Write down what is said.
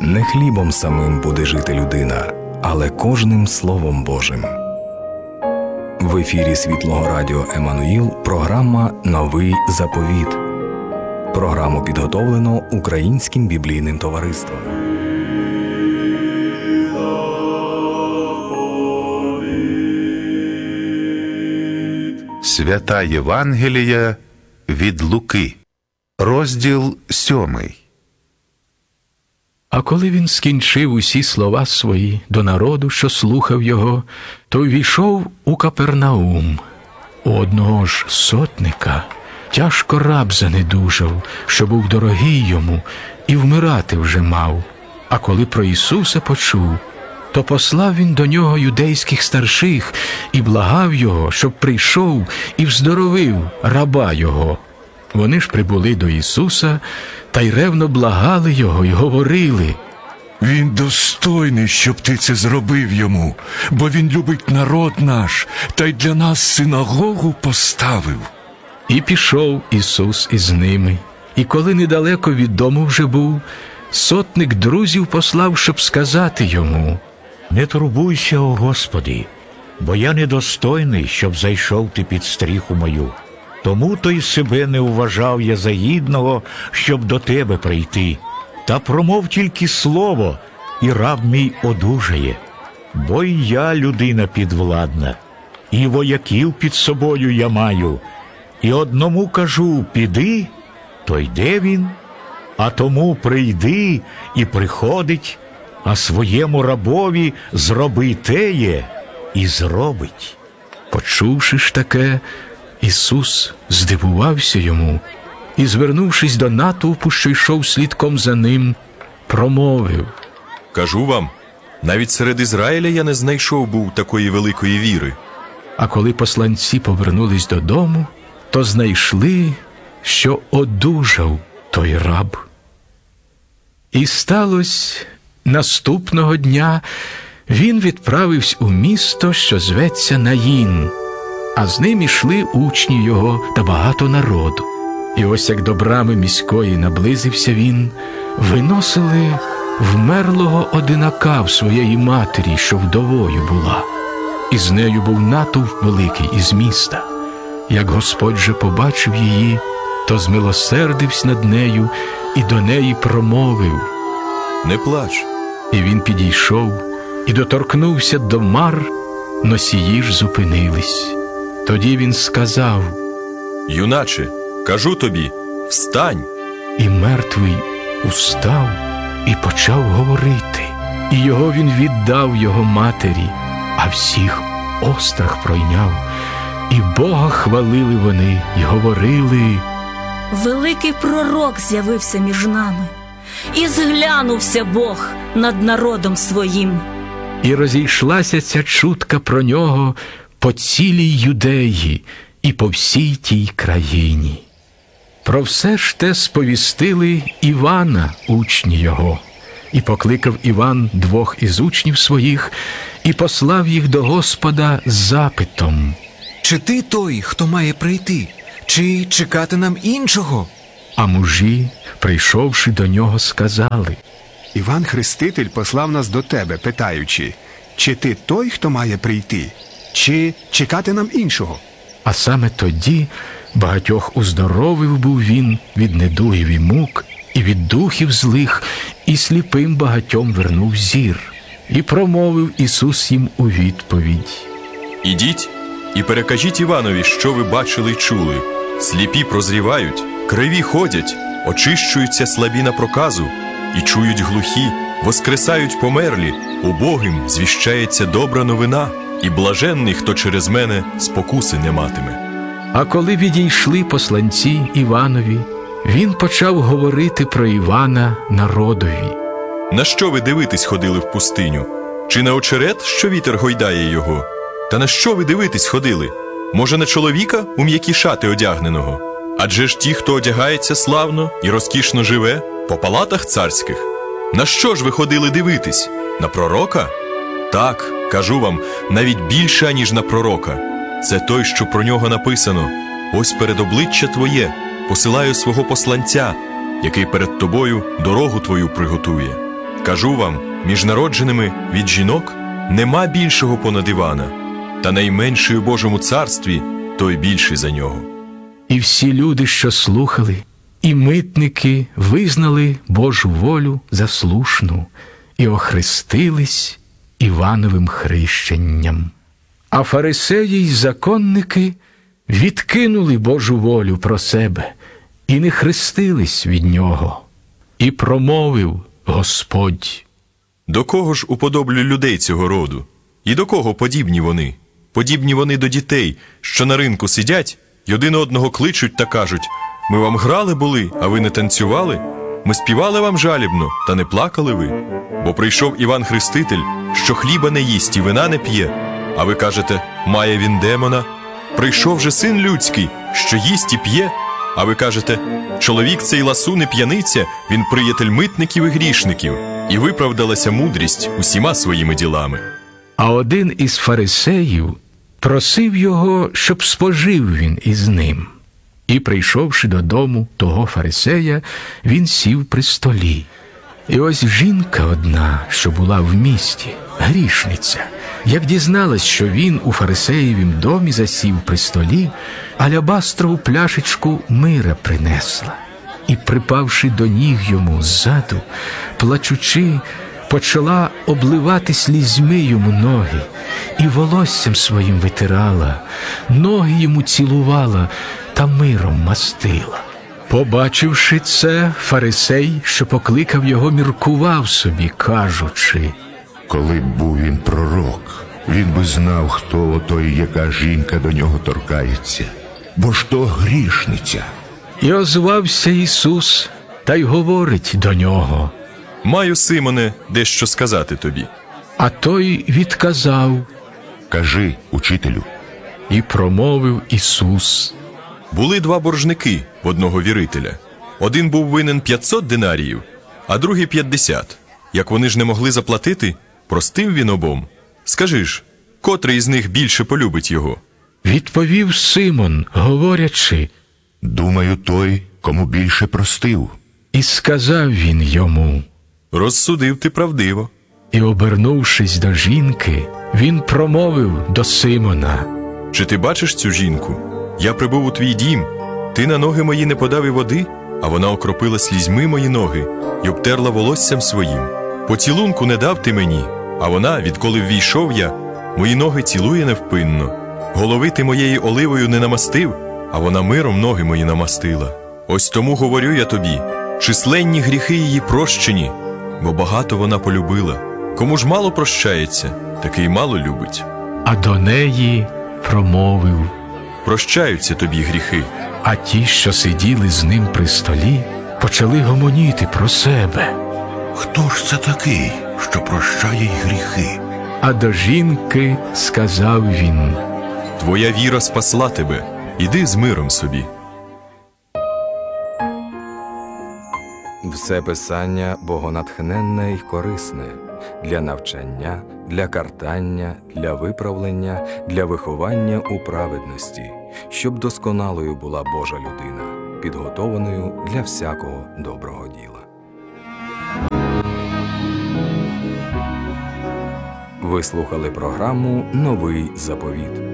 Не хлібом самим буде жити людина, але кожним Словом Божим. В ефірі Світлого Радіо Еммануїл програма «Новий заповіт». Програму підготовлено Українським біблійним товариством. Свята Євангелія від Луки, розділ 7. А коли він скінчив усі слова свої до народу, що слухав його, то ввійшов у Капернаум. У одного ж сотника тяжко раб занедужав, що був дорогий йому, і вмирати вже мав. А коли про Ісуса почув, то послав він до нього юдейських старших і благав його, щоб прийшов і вздоровив раба його. Вони ж прибули до Ісуса та й ревно благали його й говорили: «Він достойний, щоб ти це зробив йому, бо він любить народ наш, та й для нас синагогу поставив». І пішов Ісус із ними. І коли недалеко від дому вже був, сотник друзів послав, щоб сказати йому: «Не турбуйся, о Господи, бо я недостойний, щоб зайшов ти під стріху мою. Тому то й себе не вважав я за гідного, щоб до тебе прийти. Та промов тільки слово, і раб мій одужає. Бо й я людина підвладна, і вояків під собою я маю. І одному кажу: піди, то йде він, а тому прийди і приходить, а своєму рабові зроби теє і зробить». Почувши ж таке, Ісус здивувався йому і, звернувшись до натовпу, що йшов слідком за ним, промовив: «Кажу вам, навіть серед Ізраїля я не знайшов був такої великої віри». А коли посланці повернулись додому, то знайшли, що одужав той раб. І сталося наступного дня, він відправився у місто, що зветься Наїн, а з ним ішли учні його та багато народу. І ось як до брами міської наблизився він, виносили вмерлого одинака в своєї матері, що вдовою була. І з нею був натовп великий із міста. Як Господь же побачив її, то змилосердився над нею і до неї промовив: «Не плач». І він підійшов і доторкнувся до мар, носії ж зупинились. Тоді він сказав: «Юначе, кажу тобі, встань!» І мертвий устав і почав говорити. І його він віддав його матері, а всіх острах пройняв. І Бога хвалили вони й говорили: «Великий пророк з'явився між нами, і зглянувся Бог над народом своїм». І розійшлася ця чутка про нього по цілій Юдеї і по всій тій країні. Про все ж те сповістили Івана учні його. І покликав Іван двох із учнів своїх і послав їх до Господа з запитом: «Чи ти той, хто має прийти? Чи чекати нам іншого?» А мужі, прийшовши до нього, сказали: «Іван Хреститель послав нас до тебе, питаючи, чи ти той, хто має прийти, чи чекати нам іншого?» А саме тоді багатьох уздоровив був він від недугів і мук, і від духів злих, і сліпим багатьом вернув зір. І промовив Ісус їм у відповідь: «Ідіть і перекажіть Іванові, що ви бачили й чули. Сліпі прозрівають, криві ходять, очищуються слабі на проказу, і чують глухі, воскресають померлі, убогим звіщається добра новина, і блаженний, хто через мене спокуси не матиме». А коли відійшли посланці Іванові, він почав говорити про Івана народові: «На що ви дивитись ходили в пустиню? Чи на очерет, що вітер гойдає його? Та на що ви дивитись ходили? Може, на чоловіка у м'які шати одягненого? Адже ж ті, хто одягається славно і розкішно живе, по палатах царських. На що ж ви ходили дивитись? На пророка? Так, кажу вам, навіть більше, аніж на пророка. Це той, що про нього написано: ось перед обличчя твоє посилаю свого посланця, який перед тобою дорогу твою приготує. Кажу вам, між народженими від жінок нема більшого понад Івана, та найменший у Божому царстві, той більший за нього. І всі люди, що слухали, і митники визнали Божу волю за слушну і охрестились Івановим хрещенням. А фарисеї й законники відкинули Божу волю про себе і не хрестились від нього. І промовив Господь: До кого ж уподоблю людей цього роду? І до кого подібні вони? Подібні вони до дітей, що на ринку сидять й один одного кличуть та кажуть: ми вам грали були, а ви не танцювали? Ми співали вам жалібно, та не плакали ви? Бо прийшов Іван Хреститель, що хліба не їсть і вина не п'є, а ви кажете, має він демона? Прийшов же Син Людський, що їсть і п'є, а ви кажете, чоловік цей ласун і п'яниця, він приятель митників і грішників, і виправдалася мудрість усіма своїми ділами. А один із фарисеїв просив його, щоб спожив він із ним. І, прийшовши додому того фарисея, він сів при столі. І ось жінка одна, що була в місті, грішниця, як дізналась, що він у фарисеєвім домі засів при столі, алябастрову пляшечку мира принесла. І, припавши до ніг йому ззаду, плачучи, почала обливати слізьми йому ноги, і волоссям своїм витирала, ноги йому цілувала та миром мастила. Побачивши це, фарисей, що покликав його, міркував собі, кажучи: коли б був він пророк, він би знав, хто ото і яка жінка до нього торкається, бо ж то грішниця. І озвався Ісус та й говорить до нього: Маю, Симоне, дещо сказати тобі. А той відказав. Кажи, учителю. І промовив Ісус: Були два боржники в одного вірителя. Один був винен 500 динаріїв, а другий 50. Як вони ж не могли заплатити, простив він обом. Скажи ж, котрий із них більше полюбить його? Відповів Симон, говорячи: думаю, той, кому більше простив. І сказав він йому: Розсудив ти правдиво. І, обернувшись до жінки, він промовив до Симона: Чи ти бачиш цю жінку? Я прибув у твій дім, ти на ноги мої не подав і води, а вона окропила слізьми мої ноги й обтерла волоссям своїм. Поцілунку не дав ти мені, а вона, відколи ввійшов я, мої ноги цілує невпинно. Голови ти моєї оливою не намастив, а вона миром ноги мої намастила. Ось тому говорю я тобі, численні гріхи її прощені, бо багато вона полюбила. Кому ж мало прощається, такий мало любить. А до неї промовив: Прощаються тобі гріхи. А ті, що сиділи з ним при столі, почали гомоніти про себе: хто ж це такий, що прощає й гріхи? А до жінки сказав він: Твоя віра спасла тебе, іди з миром собі. Все писання богонатхненне й корисне для навчання, для картання, для виправлення, для виховання у праведності, щоб досконалою була Божа людина, підготованою для всякого доброго діла. Ви слухали програму «Новий заповіт».